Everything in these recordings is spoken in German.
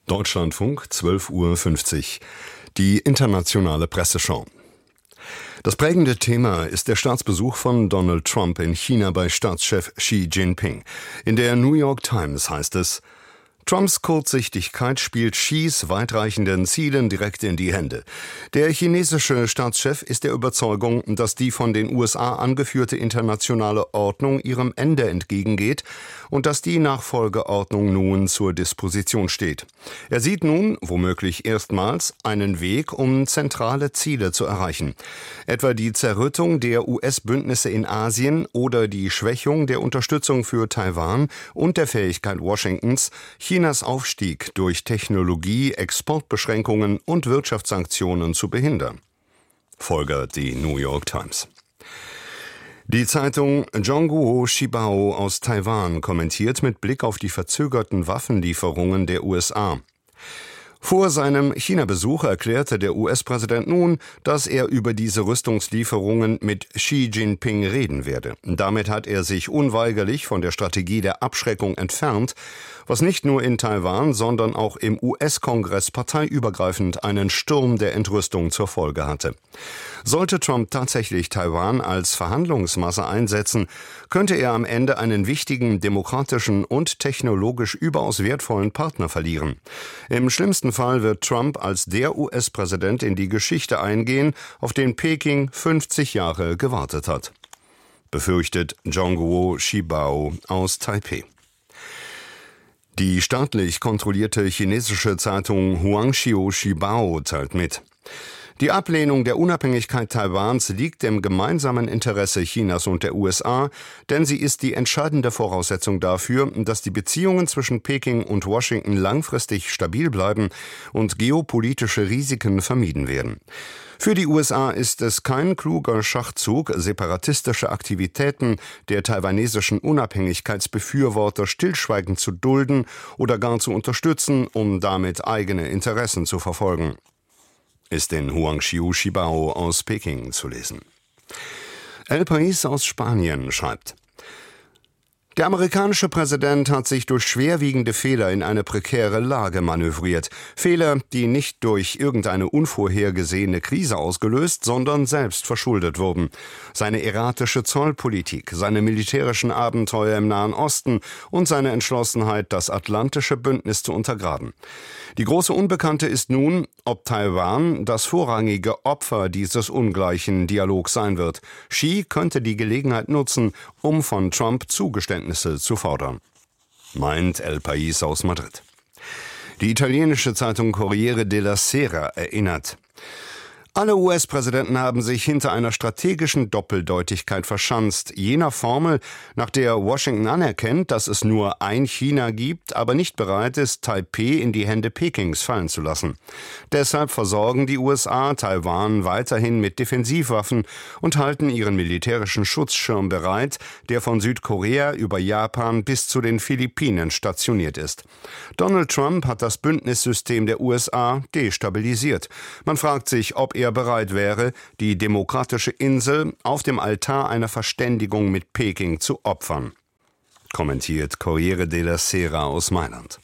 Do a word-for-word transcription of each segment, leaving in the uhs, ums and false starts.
Deutschlandfunk, zwölf Uhr fünfzig. Die internationale Presseschau. Das prägende Thema ist der Staatsbesuch von Donald Trump in China bei Staatschef Xi Jinping. In der New York Times heißt es: Trumps Kurzsichtigkeit spielt Xis weitreichenden Zielen direkt in die Hände. Der chinesische Staatschef ist der Überzeugung, dass die von den U S A angeführte internationale Ordnung ihrem Ende entgegengeht und dass die Nachfolgeordnung nun zur Disposition steht. Er sieht nun, womöglich erstmals, einen Weg, um zentrale Ziele zu erreichen. Etwa die Zerrüttung der U S-Bündnisse in Asien oder die Schwächung der Unterstützung für Taiwan und der Fähigkeit Washingtons, Chinas Aufstieg durch Technologie, Exportbeschränkungen und Wirtschaftssanktionen zu behindern. Folgert die New York Times. Die Zeitung Zhongguo Shibao aus Taiwan kommentiert mit Blick auf die verzögerten Waffenlieferungen der U S A. Vor seinem China-Besuch erklärte der U S-Präsident nun, dass er über diese Rüstungslieferungen mit Xi Jinping reden werde. Damit hat er sich unweigerlich von der Strategie der Abschreckung entfernt, was nicht nur in Taiwan, sondern auch im U S-Kongress parteiübergreifend einen Sturm der Entrüstung zur Folge hatte. Sollte Trump tatsächlich Taiwan als Verhandlungsmasse einsetzen, könnte er am Ende einen wichtigen, demokratischen und technologisch überaus wertvollen Partner verlieren. Im schlimmsten Fall wird Trump als der U S-Präsident in die Geschichte eingehen, auf den Peking fünfzig Jahre gewartet hat. Befürchtet Zhongguo Shibao aus Taipeh. Die staatlich kontrollierte chinesische Zeitung Huangxiu Shibao teilt mit: Die Ablehnung der Unabhängigkeit Taiwans liegt im gemeinsamen Interesse Chinas und der U S A, denn sie ist die entscheidende Voraussetzung dafür, dass die Beziehungen zwischen Peking und Washington langfristig stabil bleiben und geopolitische Risiken vermieden werden. Für die U S A ist es kein kluger Schachzug, separatistische Aktivitäten der taiwanesischen Unabhängigkeitsbefürworter stillschweigend zu dulden oder gar zu unterstützen, um damit eigene Interessen zu verfolgen. Ist in Huangxiu Shibao aus Peking zu lesen. El País aus Spanien schreibt: Der amerikanische Präsident hat sich durch schwerwiegende Fehler in eine prekäre Lage manövriert. Fehler, die nicht durch irgendeine unvorhergesehene Krise ausgelöst, sondern selbst verschuldet wurden. Seine erratische Zollpolitik, seine militärischen Abenteuer im Nahen Osten und seine Entschlossenheit, das atlantische Bündnis zu untergraben. Die große Unbekannte ist nun, ob Taiwan das vorrangige Opfer dieses ungleichen Dialogs sein wird. Xi könnte die Gelegenheit nutzen, um von Trump Zugeständnisse zu fordern. Meint El País aus Madrid. Die italienische Zeitung Corriere della Sera erinnert: Alle U S-Präsidenten haben sich hinter einer strategischen Doppeldeutigkeit verschanzt, jener Formel, nach der Washington anerkennt, dass es nur ein China gibt, aber nicht bereit ist, Taipeh in die Hände Pekings fallen zu lassen. Deshalb versorgen die U S A Taiwan weiterhin mit Defensivwaffen und halten ihren militärischen Schutzschirm bereit, der von Südkorea über Japan bis zu den Philippinen stationiert ist. Donald Trump hat das Bündnissystem der U S A destabilisiert. Man fragt sich, ob er er bereit wäre, die demokratische Insel auf dem Altar einer Verständigung mit Peking zu opfern. Kommentiert Corriere della Sera aus Mailand.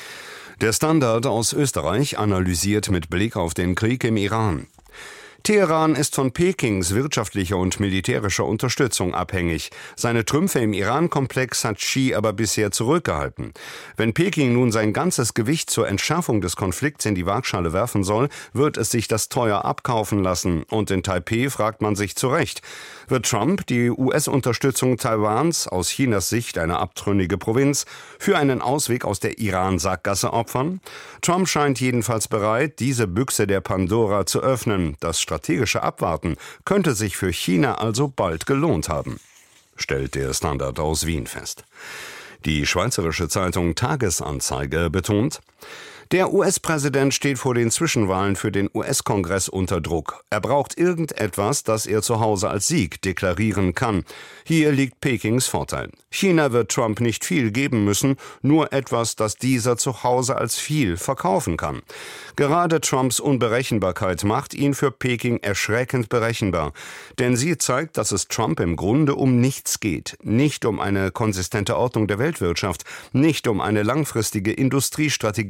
Der Standard aus Österreich analysiert mit Blick auf den Krieg im Iran: Teheran ist von Pekings wirtschaftlicher und militärischer Unterstützung abhängig. Seine Trümpfe im Iran-Komplex hat Xi aber bisher zurückgehalten. Wenn Peking nun sein ganzes Gewicht zur Entschärfung des Konflikts in die Waagschale werfen soll, wird es sich das teuer abkaufen lassen. Und in Taipeh fragt man sich zu Recht: Wird Trump die U S-Unterstützung Taiwans, aus Chinas Sicht eine abtrünnige Provinz, für einen Ausweg aus der Iran-Sackgasse opfern? Trump scheint jedenfalls bereit, diese Büchse der Pandora zu öffnen. Das strategische Abwarten könnte sich für China also bald gelohnt haben, stellt der Standard aus Wien fest. Die schweizerische Zeitung Tagesanzeiger betont: Der U S-Präsident steht vor den Zwischenwahlen für den U S-Kongress unter Druck. Er braucht irgendetwas, das er zu Hause als Sieg deklarieren kann. Hier liegt Pekings Vorteil. China wird Trump nicht viel geben müssen, nur etwas, das dieser zu Hause als viel verkaufen kann. Gerade Trumps Unberechenbarkeit macht ihn für Peking erschreckend berechenbar. Denn sie zeigt, dass es Trump im Grunde um nichts geht. Nicht um eine konsistente Ordnung der Weltwirtschaft, nicht um eine langfristige Industriestrategie,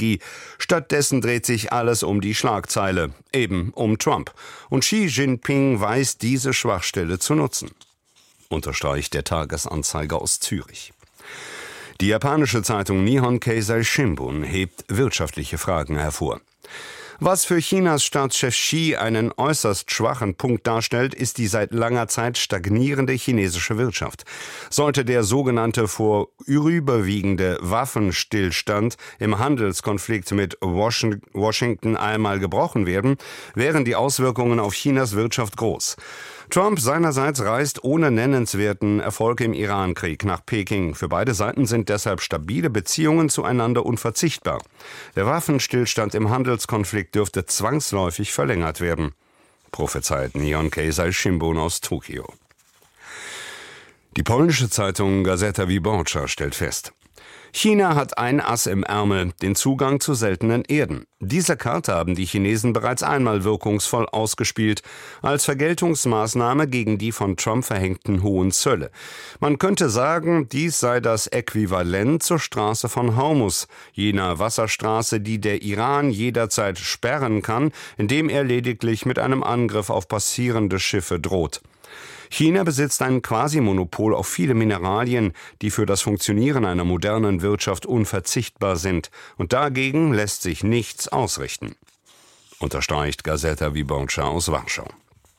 Stattdessen dreht sich alles um die Schlagzeile, eben um Trump. Und Xi Jinping weiß diese Schwachstelle zu nutzen, unterstreicht der Tagesanzeiger aus Zürich. Die japanische Zeitung Nihon Keizai Shimbun hebt wirtschaftliche Fragen hervor. Was für Chinas Staatschef Xi einen äußerst schwachen Punkt darstellt, ist die seit langer Zeit stagnierende chinesische Wirtschaft. Sollte der sogenannte vorüberwiegende Waffenstillstand im Handelskonflikt mit Washington einmal gebrochen werden, wären die Auswirkungen auf Chinas Wirtschaft groß. Trump seinerseits reist ohne nennenswerten Erfolg im Iran-Krieg nach Peking. Für beide Seiten sind deshalb stabile Beziehungen zueinander unverzichtbar. Der Waffenstillstand im Handelskonflikt dürfte zwangsläufig verlängert werden, prophezeit Nihon Keizai Shimbun aus Tokio. Die polnische Zeitung Gazeta Wyborcza stellt fest: China hat ein Ass im Ärmel, den Zugang zu seltenen Erden. Diese Karte haben die Chinesen bereits einmal wirkungsvoll ausgespielt, als Vergeltungsmaßnahme gegen die von Trump verhängten hohen Zölle. Man könnte sagen, dies sei das Äquivalent zur Straße von Hormuz, jener Wasserstraße, die der Iran jederzeit sperren kann, indem er lediglich mit einem Angriff auf passierende Schiffe droht. China besitzt ein Quasi-Monopol auf viele Mineralien, die für das Funktionieren einer modernen Wirtschaft unverzichtbar sind. Und dagegen lässt sich nichts ausrichten, unterstreicht Gazeta Wyborcza aus Warschau.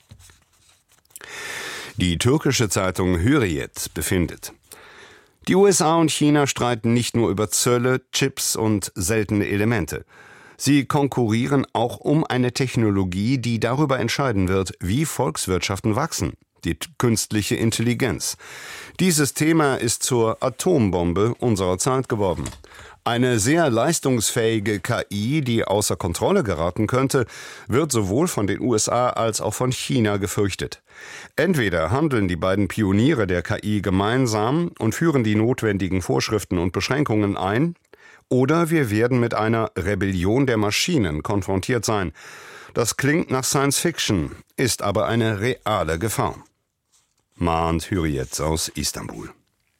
Die türkische Zeitung Hürriyet befindet: Die U S A und China streiten nicht nur über Zölle, Chips und seltene Elemente. Sie konkurrieren auch um eine Technologie, die darüber entscheiden wird, wie Volkswirtschaften wachsen: die künstliche Intelligenz. Dieses Thema ist zur Atombombe unserer Zeit geworden. Eine sehr leistungsfähige K I, die außer Kontrolle geraten könnte, wird sowohl von den U S A als auch von China gefürchtet. Entweder handeln die beiden Pioniere der K I gemeinsam und führen die notwendigen Vorschriften und Beschränkungen ein, oder wir werden mit einer Rebellion der Maschinen konfrontiert sein. Das klingt nach Science Fiction, ist aber eine reale Gefahr, mahnt Hürriyet aus Istanbul.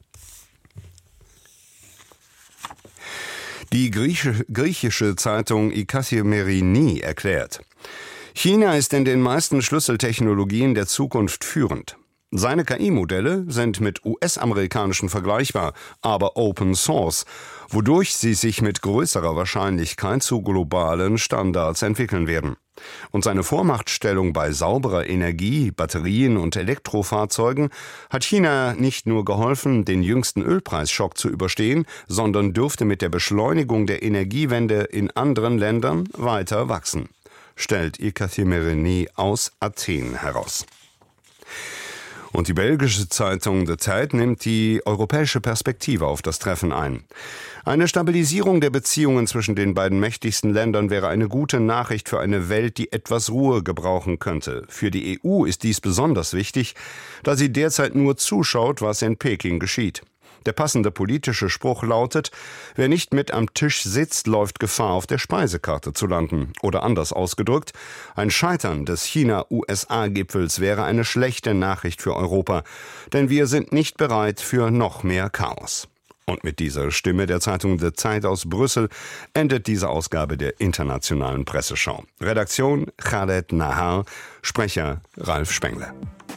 Die griechische, griechische Zeitung I Kathimerini erklärt: China ist in den meisten Schlüsseltechnologien der Zukunft führend. Seine K I-Modelle sind mit U S-amerikanischen vergleichbar, aber Open Source, wodurch sie sich mit größerer Wahrscheinlichkeit zu globalen Standards entwickeln werden. Und seine Vormachtstellung bei sauberer Energie, Batterien und Elektrofahrzeugen hat China nicht nur geholfen, den jüngsten Ölpreisschock zu überstehen, sondern dürfte mit der Beschleunigung der Energiewende in anderen Ländern weiter wachsen, stellt I Kathimerini aus Athen heraus. Und die belgische Zeitung De Tijd nimmt die europäische Perspektive auf das Treffen ein. Eine Stabilisierung der Beziehungen zwischen den beiden mächtigsten Ländern wäre eine gute Nachricht für eine Welt, die etwas Ruhe gebrauchen könnte. Für die E U ist dies besonders wichtig, da sie derzeit nur zuschaut, was in Peking geschieht. Der passende politische Spruch lautet: Wer nicht mit am Tisch sitzt, läuft Gefahr, auf der Speisekarte zu landen. Oder anders ausgedrückt: Ein Scheitern des China-U S A-Gipfels wäre eine schlechte Nachricht für Europa, denn wir sind nicht bereit für noch mehr Chaos. Und mit dieser Stimme der Zeitung De Tijd aus Brüssel endet diese Ausgabe der Internationalen Presseschau. Redaktion Khaled Nahar, Sprecher Ralf Spengler.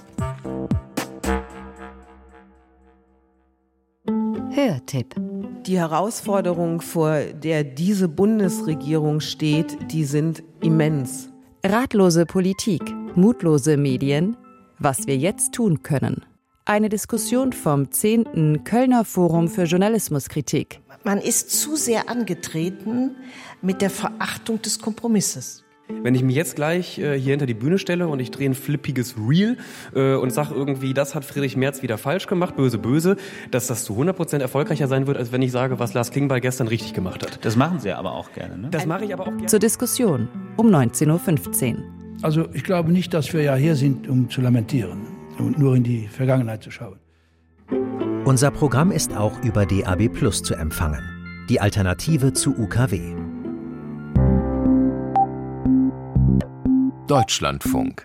Hörtipp. Die Herausforderungen, vor der diese Bundesregierung steht, die sind immens. Ratlose Politik, mutlose Medien, was wir jetzt tun können. Eine Diskussion vom zehnten Kölner Forum für Journalismuskritik. Man ist zu sehr angetreten mit der Verachtung des Kompromisses. Wenn ich mich jetzt gleich äh, hier hinter die Bühne stelle und ich drehe ein flippiges Reel äh, und sage irgendwie, das hat Friedrich Merz wieder falsch gemacht, böse, böse, dass das zu hundert Prozent erfolgreicher sein wird, als wenn ich sage, was Lars Klingbeil gestern richtig gemacht hat. Das machen Sie aber auch gerne, ne? Das mache ich aber auch gerne. Zur Diskussion um neunzehn Uhr fünfzehn. Also ich glaube nicht, dass wir ja hier sind, um zu lamentieren und nur in die Vergangenheit zu schauen. Unser Programm ist auch über D A B Plus zu empfangen. Die Alternative zu U K W. Deutschlandfunk.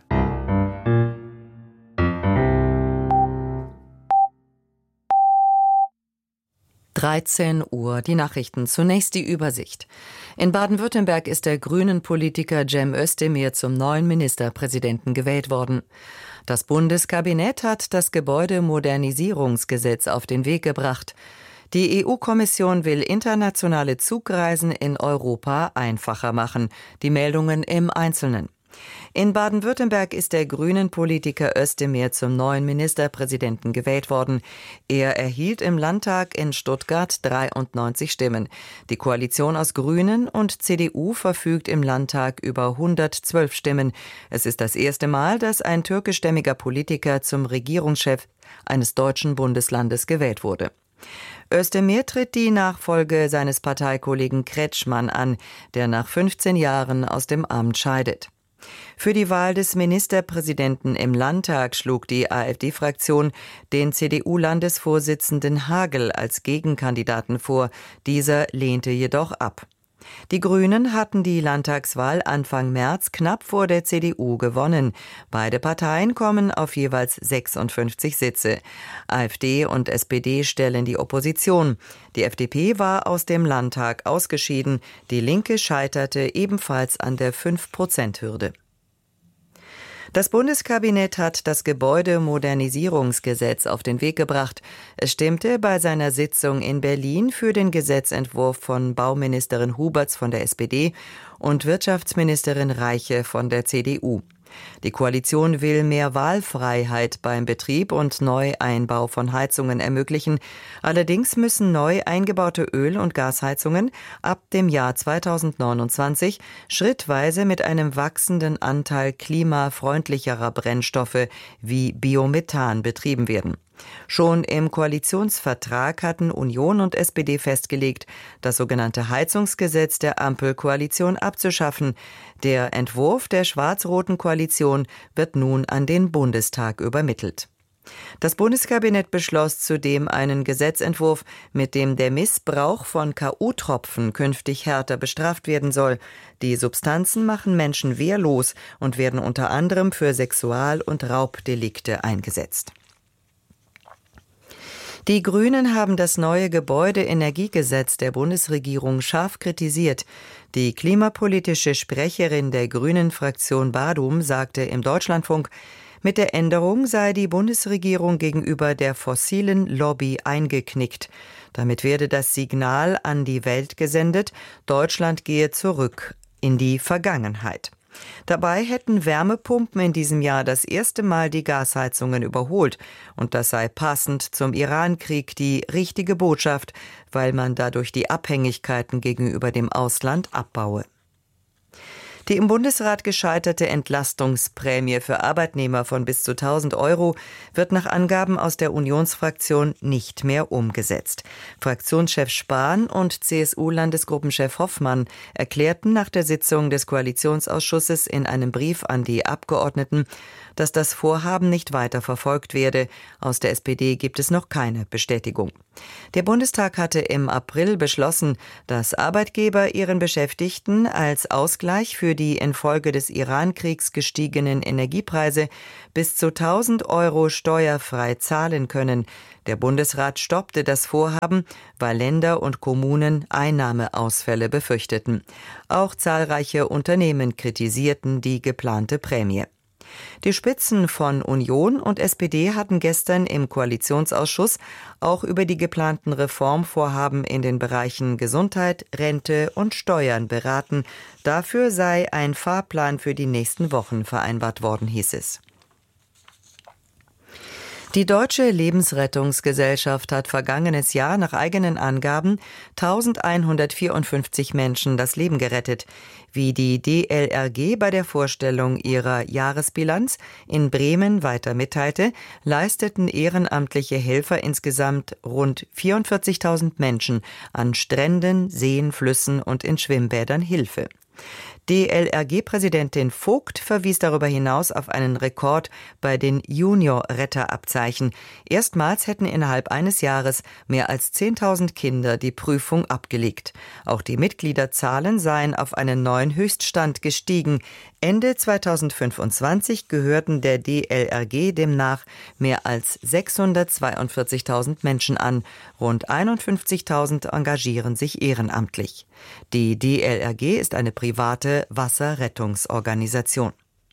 dreizehn Uhr, die Nachrichten. Zunächst die Übersicht. In Baden-Württemberg ist der Grünen-Politiker Cem Özdemir zum neuen Ministerpräsidenten gewählt worden. Das Bundeskabinett hat das Gebäudemodernisierungsgesetz auf den Weg gebracht. Die E U-Kommission will internationale Zugreisen in Europa einfacher machen. Die Meldungen im Einzelnen. In Baden-Württemberg ist der Grünen-Politiker Özdemir zum neuen Ministerpräsidenten gewählt worden. Er erhielt im Landtag in Stuttgart dreiundneunzig Stimmen. Die Koalition aus Grünen und C D U verfügt im Landtag über hundertzwölf Stimmen. Es ist das erste Mal, dass ein türkischstämmiger Politiker zum Regierungschef eines deutschen Bundeslandes gewählt wurde. Özdemir tritt die Nachfolge seines Parteikollegen Kretschmann an, der nach fünfzehn Jahren aus dem Amt scheidet. Für die Wahl des Ministerpräsidenten im Landtag schlug die AfD-Fraktion den C D U-Landesvorsitzenden Hagel als Gegenkandidaten vor. Dieser lehnte jedoch ab. Die Grünen hatten die Landtagswahl Anfang März knapp vor der C D U gewonnen. Beide Parteien kommen auf jeweils sechsundfünfzig Sitze. AfD und S P D stellen die Opposition. Die F D P war aus dem Landtag ausgeschieden. Die Linke scheiterte ebenfalls an der fünf Prozent Hürde. Das Bundeskabinett hat das Gebäudemodernisierungsgesetz auf den Weg gebracht. Es stimmte bei seiner Sitzung in Berlin für den Gesetzentwurf von Bauministerin Huberts von der S P D und Wirtschaftsministerin Reiche von der C D U. Die Koalition will mehr Wahlfreiheit beim Betrieb und Neueinbau von Heizungen ermöglichen. Allerdings müssen neu eingebaute Öl- und Gasheizungen ab dem Jahr zweitausendneunundzwanzig schrittweise mit einem wachsenden Anteil klimafreundlicherer Brennstoffe wie Biomethan betrieben werden. Schon im Koalitionsvertrag hatten Union und S P D festgelegt, das sogenannte Heizungsgesetz der Ampelkoalition abzuschaffen. Der Entwurf der schwarz-roten Koalition wird nun an den Bundestag übermittelt. Das Bundeskabinett beschloss zudem einen Gesetzentwurf, mit dem der Missbrauch von K O-Tropfen künftig härter bestraft werden soll. Die Substanzen machen Menschen wehrlos und werden unter anderem für Sexual- und Raubdelikte eingesetzt. Die Grünen haben das neue Gebäudeenergiegesetz der Bundesregierung scharf kritisiert. Die klimapolitische Sprecherin der Grünen-Fraktion Badum sagte im Deutschlandfunk, mit der Änderung sei die Bundesregierung gegenüber der fossilen Lobby eingeknickt. Damit werde das Signal an die Welt gesendet, Deutschland gehe zurück in die Vergangenheit. Dabei hätten Wärmepumpen in diesem Jahr das erste Mal die Gasheizungen überholt. Und das sei passend zum Irankrieg die richtige Botschaft, weil man dadurch die Abhängigkeiten gegenüber dem Ausland abbaue. Die im Bundesrat gescheiterte Entlastungsprämie für Arbeitnehmer von bis zu tausend Euro wird nach Angaben aus der Unionsfraktion nicht mehr umgesetzt. Fraktionschef Spahn und C S U-Landesgruppenchef Hoffmann erklärten nach der Sitzung des Koalitionsausschusses in einem Brief an die Abgeordneten, dass das Vorhaben nicht weiter verfolgt werde. Aus der S P D gibt es noch keine Bestätigung. Der Bundestag hatte im April beschlossen, dass Arbeitgeber ihren Beschäftigten als Ausgleich für die infolge des Irankriegs gestiegenen Energiepreise bis zu tausend Euro steuerfrei zahlen können. Der Bundesrat stoppte das Vorhaben, weil Länder und Kommunen Einnahmeausfälle befürchteten. Auch zahlreiche Unternehmen kritisierten die geplante Prämie. Die Spitzen von Union und S P D hatten gestern im Koalitionsausschuss auch über die geplanten Reformvorhaben in den Bereichen Gesundheit, Rente und Steuern beraten. Dafür sei ein Fahrplan für die nächsten Wochen vereinbart worden, hieß es. Die Deutsche Lebensrettungsgesellschaft hat vergangenes Jahr nach eigenen Angaben eintausendeinhundertvierundfünfzig Menschen das Leben gerettet. Wie die D L R G bei der Vorstellung ihrer Jahresbilanz in Bremen weiter mitteilte, leisteten ehrenamtliche Helfer insgesamt rund vierundvierzigtausend Menschen an Stränden, Seen, Flüssen und in Schwimmbädern Hilfe. D L R G-Präsidentin Vogt verwies darüber hinaus auf einen Rekord bei den Junior-Retterabzeichen. Erstmals hätten innerhalb eines Jahres mehr als zehntausend Kinder die Prüfung abgelegt. Auch die Mitgliederzahlen seien auf einen neuen Höchststand gestiegen. Ende zweitausendfünfundzwanzig gehörten der D L R G demnach mehr als sechshundertzweiundvierzigtausend Menschen an. Rund einundfünfzigtausend engagieren sich ehrenamtlich. Die D L R G ist eine private Wasserrettungsorganisation.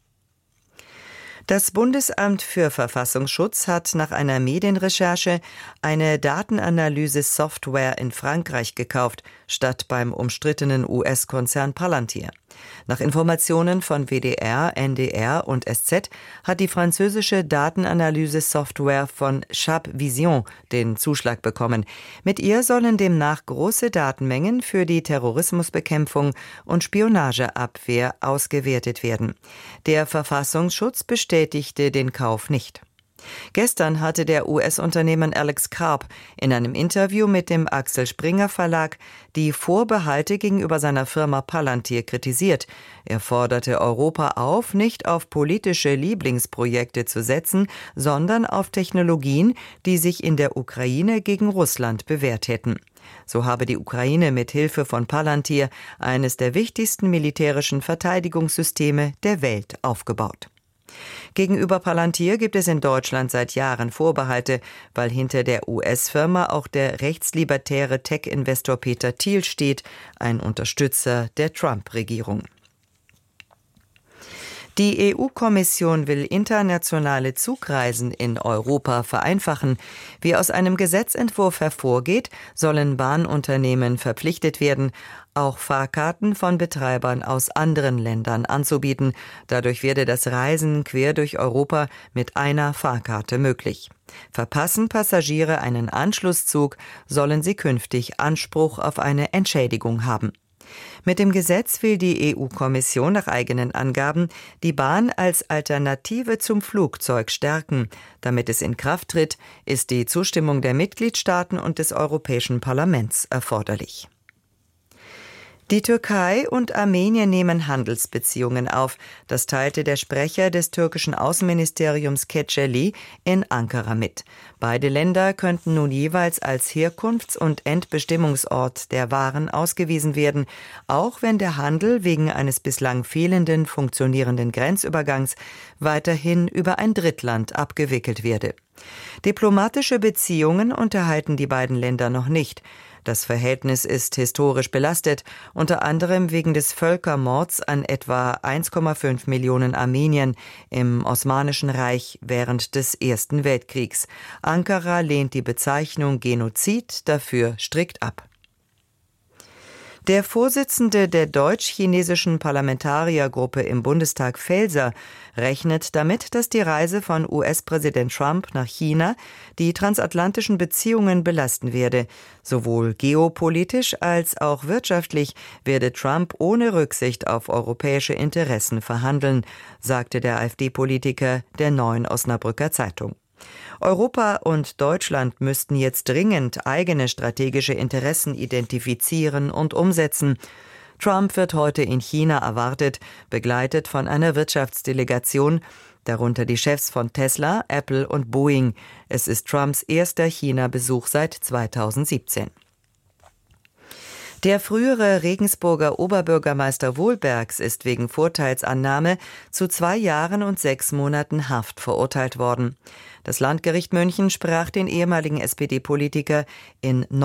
Das Bundesamt für Verfassungsschutz hat nach einer Medienrecherche eine Datenanalyse-Software in Frankreich gekauft, statt beim umstrittenen U S-Konzern Palantir. Nach Informationen von W D R, N D R und S Z hat die französische Datenanalyse-Software von Chabvision den Zuschlag bekommen. Mit ihr sollen demnach große Datenmengen für die Terrorismusbekämpfung und Spionageabwehr ausgewertet werden. Der Verfassungsschutz bestätigte den Kauf nicht. Gestern hatte der U S-Unternehmen Alex Karp in einem Interview mit dem Axel Springer Verlag die Vorbehalte gegenüber seiner Firma Palantir kritisiert. Er forderte Europa auf, nicht auf politische Lieblingsprojekte zu setzen, sondern auf Technologien, die sich in der Ukraine gegen Russland bewährt hätten. So habe die Ukraine mit Hilfe von Palantir eines der wichtigsten militärischen Verteidigungssysteme der Welt aufgebaut. Gegenüber Palantir gibt es in Deutschland seit Jahren Vorbehalte, weil hinter der U S-Firma auch der rechtslibertäre Tech-Investor Peter Thiel steht, ein Unterstützer der Trump-Regierung. Die E U-Kommission will internationale Zugreisen in Europa vereinfachen. Wie aus einem Gesetzentwurf hervorgeht, sollen Bahnunternehmen verpflichtet werden, auch Fahrkarten von Betreibern aus anderen Ländern anzubieten. Dadurch werde das Reisen quer durch Europa mit einer Fahrkarte möglich. Verpassen Passagiere einen Anschlusszug, sollen sie künftig Anspruch auf eine Entschädigung haben. Mit dem Gesetz will die E U-Kommission nach eigenen Angaben die Bahn als Alternative zum Flugzeug stärken. Damit es in Kraft tritt, ist die Zustimmung der Mitgliedstaaten und des Europäischen Parlaments erforderlich. Die Türkei und Armenien nehmen Handelsbeziehungen auf. Das teilte der Sprecher des türkischen Außenministeriums Keceli in Ankara mit. Beide Länder könnten nun jeweils als Herkunfts- und Endbestimmungsort der Waren ausgewiesen werden, auch wenn der Handel wegen eines bislang fehlenden funktionierenden Grenzübergangs weiterhin über ein Drittland abgewickelt werde. Diplomatische Beziehungen unterhalten die beiden Länder noch nicht. Das Verhältnis ist historisch belastet, unter anderem wegen des Völkermords an etwa eins Komma fünf Millionen Armeniern im Osmanischen Reich während des Ersten Weltkriegs. Ankara lehnt die Bezeichnung Genozid dafür strikt ab. Der Vorsitzende der deutsch-chinesischen Parlamentariergruppe im Bundestag, Faeser, rechnet damit, dass die Reise von U S-Präsident Trump nach China die transatlantischen Beziehungen belasten werde. Sowohl geopolitisch als auch wirtschaftlich werde Trump ohne Rücksicht auf europäische Interessen verhandeln, sagte der AfD-Politiker der Neuen Osnabrücker Zeitung. Europa und Deutschland müssten jetzt dringend eigene strategische Interessen identifizieren und umsetzen. Trump wird heute in China erwartet, begleitet von einer Wirtschaftsdelegation, darunter die Chefs von Tesla, Apple und Boeing. Es ist Trumps erster China-Besuch seit zweitausendsiebzehn. Der frühere Regensburger Oberbürgermeister Wohlbergs ist wegen Vorteilsannahme zu zwei Jahren und sechs Monaten Haft verurteilt worden. Das Landgericht München sprach den ehemaligen S P D-Politiker in